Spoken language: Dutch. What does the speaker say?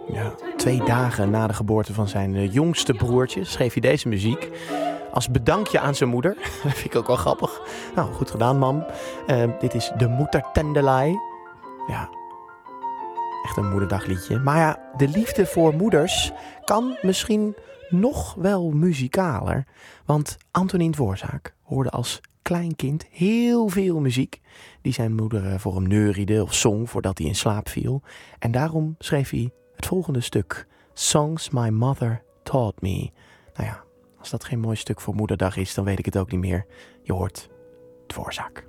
Ja, 2 dagen na de geboorte van zijn jongste broertje schreef hij deze muziek. Als bedankje aan zijn moeder. Dat vind ik ook wel grappig. Nou, goed gedaan, mam. Dit is De Moedertendelei. Ja, echt een moederdagliedje. Maar ja, de liefde voor moeders kan misschien nog wel muzikaler. Want Antonín Dvořák hoorde als klein kind heel veel muziek die zijn moeder voor hem neuriede of zong voordat hij in slaap viel. En daarom schreef hij het volgende stuk. Songs My Mother Taught Me. Nou ja, als dat geen mooi stuk voor moederdag is, dan weet ik het ook niet meer. Je hoort Dvořák.